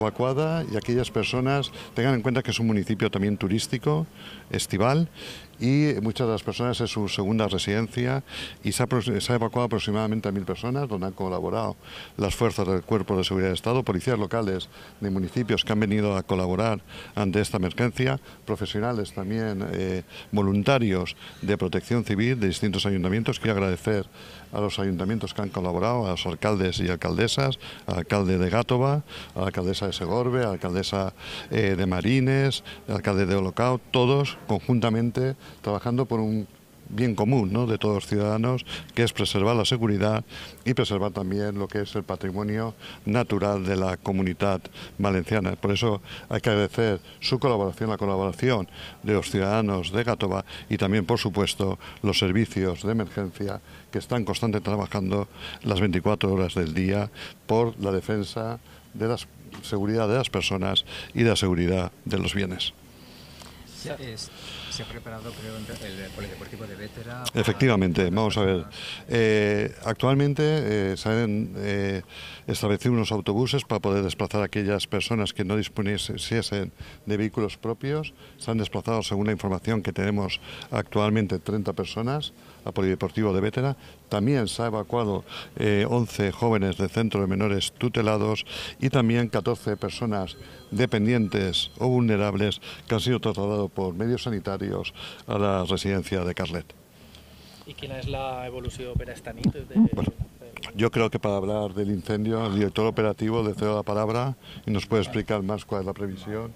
Evacuada y aquellas personas tengan en cuenta que es un municipio también turístico, estival, y muchas de las personas es su segunda residencia y se ha evacuado aproximadamente a 1000 personas, donde han colaborado las fuerzas del Cuerpo de Seguridad del Estado, policías locales de municipios que han venido a colaborar ante esta emergencia, profesionales también voluntarios de protección civil de distintos ayuntamientos. Quiero agradecer a los ayuntamientos que han colaborado, a los alcaldes y alcaldesas, al alcalde de Gátova, a la alcaldesa de Segorbe, a la alcaldesa de Marines, al alcalde de Olocau, todos conjuntamente trabajando por un bien común, ¿no?, de todos los ciudadanos, que es preservar la seguridad y preservar también lo que es el patrimonio natural de la comunidad valenciana. Por eso hay que agradecer su colaboración, la colaboración de los ciudadanos de Gátova y también, por supuesto, los servicios de emergencia que están constantemente trabajando las 24 horas del día por la defensa de la seguridad de las personas y de la seguridad de los bienes. ¿Se ha preparado, creo, el polideportivo de Bétera? Efectivamente, vamos a ver. Actualmente se han establecido unos autobuses para poder desplazar a aquellas personas que no disponiesen de vehículos propios. Se han desplazado, según la información que tenemos actualmente, 30 personas al polideportivo de Bétera. También se ha evacuado 11 jóvenes del centro de menores tutelados y también 14 personas dependientes o vulnerables que han sido trasladados por medios sanitarios a la residencia de Carlet. ¿Y quién es la evolución per esta nit? Bueno, yo creo que para hablar del incendio, el director operativo le cedo la palabra y nos puede explicar más cuál es la previsión.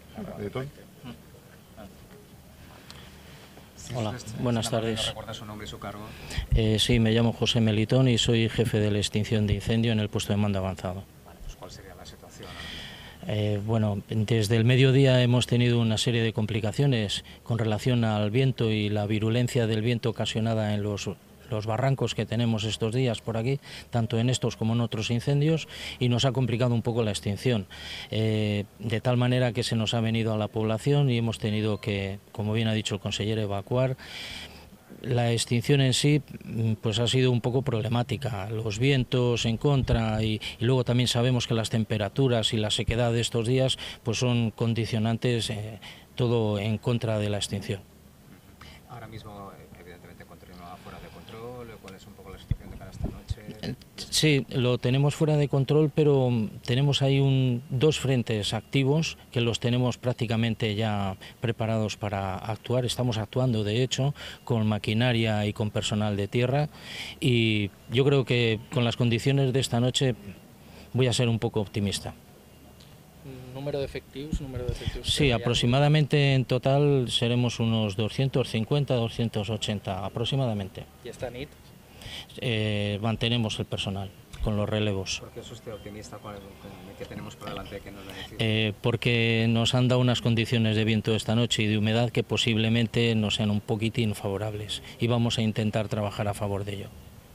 Hola, buenas tardes. ¿No recuerda su nombre y su cargo? Sí, me llamo José Melitón y soy jefe de la extinción de incendio en el puesto de mando avanzado. Vale, pues ¿cuál sería la situación? Bueno, desde el mediodía hemos tenido una serie de complicaciones con relación al viento y la virulencia del viento ocasionada en los barrancos que tenemos estos días por aquí, tanto en estos como en otros incendios, y nos ha complicado un poco la extinción, de tal manera que se nos ha venido a la población y hemos tenido que, como bien ha dicho el consejero, evacuar. La extinción en sí pues ha sido un poco problemática, los vientos en contra y luego también sabemos que las temperaturas y la sequedad de estos días pues son condicionantes, todo en contra de la extinción. Ahora mismo, evidentemente, continúa fuera de control. ¿Cuál es un poco la situación de cara a esta noche? Sí, lo tenemos fuera de control, pero tenemos ahí dos frentes activos que los tenemos prácticamente ya preparados para actuar. Estamos actuando, de hecho, con maquinaria y con personal de tierra, y yo creo que con las condiciones de esta noche voy a ser un poco optimista. ¿Número de efectivos? Sí, aproximadamente en total seremos unos 250, 280 aproximadamente. ¿Y esta nit? Mantenemos el personal con los relevos. ¿Por qué es usted optimista con el que tenemos por delante que nos beneficie? Porque nos han dado unas condiciones de viento esta noche y de humedad que posiblemente nos sean un poquitín favorables y vamos a intentar trabajar a favor de ello.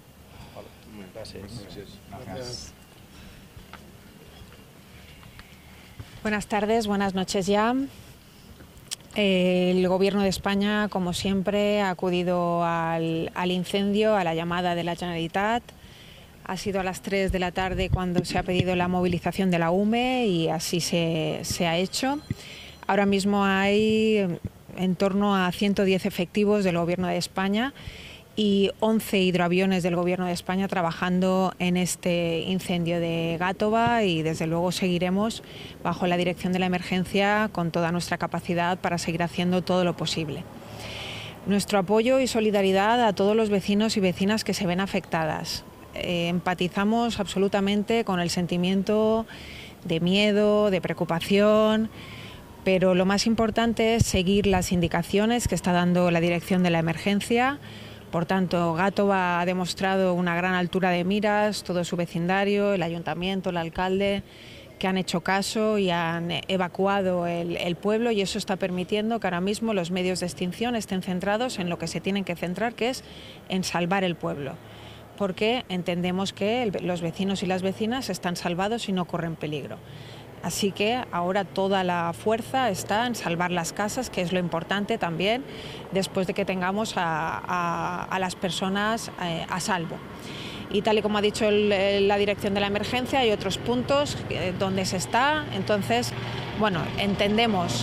Gracias. Buenas tardes, buenas noches ya. El Gobierno de España, como siempre, ha acudido al incendio, a la llamada de la Generalitat. Ha sido a las 3 de la tarde cuando se ha pedido la movilización de la UME y así se ha hecho. Ahora mismo hay en torno a 110 efectivos del Gobierno de España y 11 hidroaviones del Gobierno de España trabajando en este incendio de Gátova, y desde luego seguiremos bajo la dirección de la emergencia con toda nuestra capacidad para seguir haciendo todo lo posible. Nuestro apoyo y solidaridad a todos los vecinos y vecinas que se ven afectadas. Empatizamos absolutamente con el sentimiento de miedo, de preocupación, pero lo más importante es seguir las indicaciones que está dando la dirección de la emergencia. Por tanto, Gátova ha demostrado una gran altura de miras, todo su vecindario, el ayuntamiento, el alcalde, que han hecho caso y han evacuado el pueblo, y eso está permitiendo que ahora mismo los medios de extinción estén centrados en lo que se tienen que centrar, que es en salvar el pueblo, porque entendemos que los vecinos y las vecinas están salvados y no corren peligro. Así que ahora toda la fuerza está en salvar las casas, que es lo importante también, después de que tengamos a las personas a salvo. Y tal y como ha dicho la dirección de la emergencia, hay otros puntos donde se está. Entonces, bueno, entendemos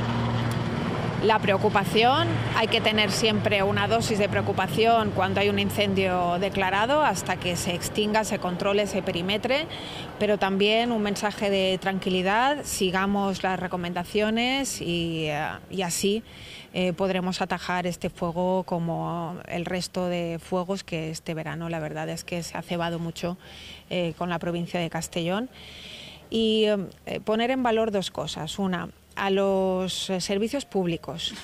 la preocupación. Hay que tener siempre una dosis de preocupación cuando hay un incendio declarado hasta que se extinga, se controle, se perimetre, pero también un mensaje de tranquilidad. Sigamos las recomendaciones y así podremos atajar este fuego como el resto de fuegos que este verano la verdad es que se ha cebado mucho con la provincia de Castellón. Y poner en valor dos cosas. Una, a los servicios públicos,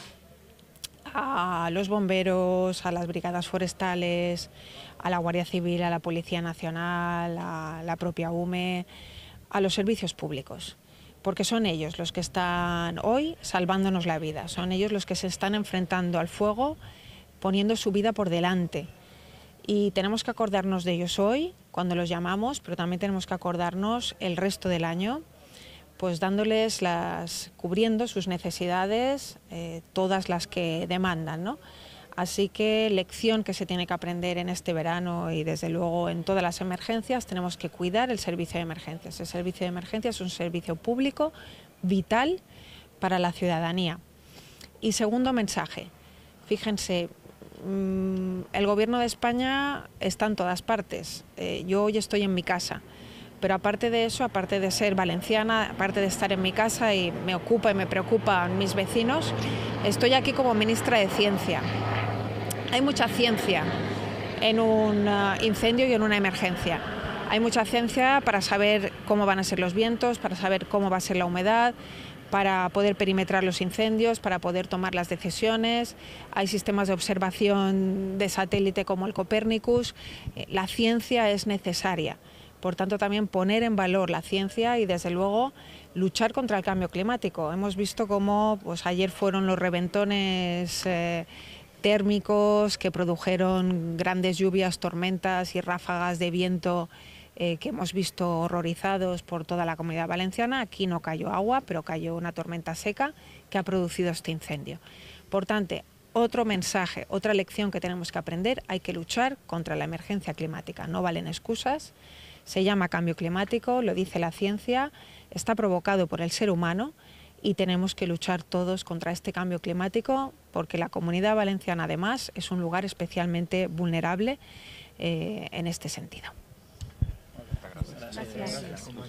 a los bomberos, a las brigadas forestales, a la Guardia Civil, a la Policía Nacional, a la propia UME, a los servicios públicos, porque son ellos los que están hoy salvándonos la vida, son ellos los que se están enfrentando al fuego, poniendo su vida por delante. Y tenemos que acordarnos de ellos hoy, cuando los llamamos, pero también tenemos que acordarnos el resto del año, pues dándoles cubriendo sus necesidades, todas las que demandan, ¿no? Así que lección que se tiene que aprender en este verano y desde luego en todas las emergencias, tenemos que cuidar el servicio de emergencias. El servicio de emergencias es un servicio público vital para la ciudadanía. Y segundo mensaje, fíjense, el Gobierno de España está en todas partes. Yo hoy estoy en mi casa. Pero aparte de eso, aparte de ser valenciana, aparte de estar en mi casa y me ocupa y me preocupan mis vecinos, estoy aquí como ministra de Ciencia. Hay mucha ciencia en un incendio y en una emergencia. Hay mucha ciencia para saber cómo van a ser los vientos, para saber cómo va a ser la humedad, para poder perimetrar los incendios, para poder tomar las decisiones. Hay sistemas de observación de satélite como el Copernicus. La ciencia es necesaria. Por tanto, también poner en valor la ciencia y, desde luego, luchar contra el cambio climático. Hemos visto cómo ayer fueron los reventones térmicos que produjeron grandes lluvias, tormentas y ráfagas de viento que hemos visto horrorizados por toda la Comunidad Valenciana. Aquí no cayó agua, pero cayó una tormenta seca que ha producido este incendio. Por tanto, otro mensaje, otra lección que tenemos que aprender: hay que luchar contra la emergencia climática. No valen excusas. Se llama cambio climático, lo dice la ciencia, está provocado por el ser humano y tenemos que luchar todos contra este cambio climático porque la Comunidad Valenciana además es un lugar especialmente vulnerable en este sentido. Gracias.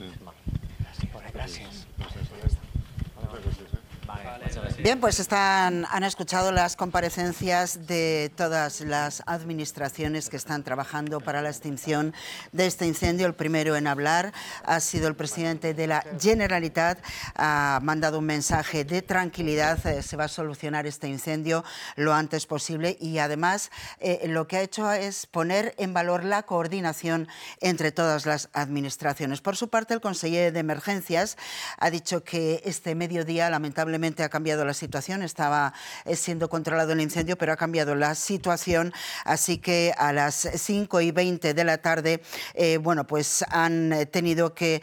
Bien, pues han escuchado las comparecencias de todas las administraciones que están trabajando para la extinción de este incendio. El primero en hablar ha sido el presidente de la Generalitat. Ha mandado un mensaje de tranquilidad. Se va a solucionar este incendio lo antes posible y además lo que ha hecho es poner en valor la coordinación entre todas las administraciones. Por su parte, el conseller de Emergencias ha dicho que este mediodía lamentablemente ha cambiado la situación, estaba siendo controlado el incendio, pero ha cambiado la situación, así que a las 5:20 de la tarde, pues han tenido que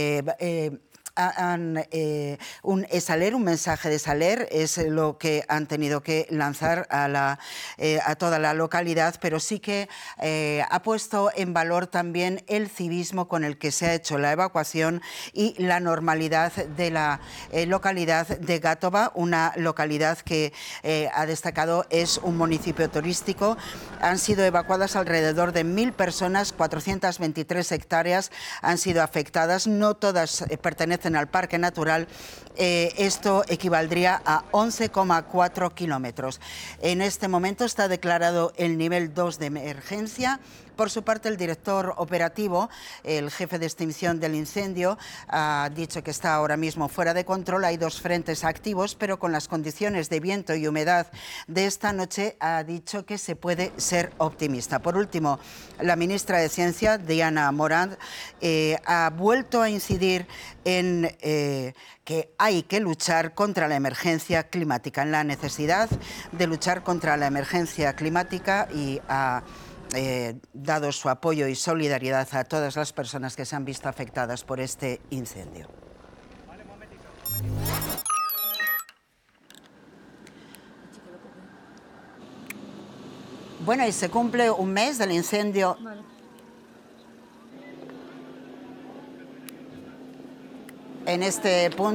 un mensaje de Saler es lo que han tenido que lanzar a toda la localidad, pero sí que ha puesto en valor también el civismo con el que se ha hecho la evacuación y la normalidad de la localidad de Gàtova, una localidad que ha destacado es un municipio turístico. Han sido evacuadas alrededor de 1.000 personas, 423 hectáreas han sido afectadas, no todas pertenecen al Parque Natural. Esto equivaldría a 11,4 kilómetros. En este momento está declarado el nivel 2 de emergencia. Por su parte, el director operativo, el jefe de extinción del incendio, ha dicho que está ahora mismo fuera de control. Hay 2 frentes activos, pero con las condiciones de viento y humedad de esta noche ha dicho que se puede ser optimista. Por último, la ministra de Ciencia, Diana Morant, ha vuelto a incidir en que hay que luchar contra la emergencia climática, en la necesidad de luchar contra la emergencia climática y ha dado su apoyo y solidaridad a todas las personas que se han visto afectadas por este incendio. Bueno, y se cumple un mes del incendio. en este punto.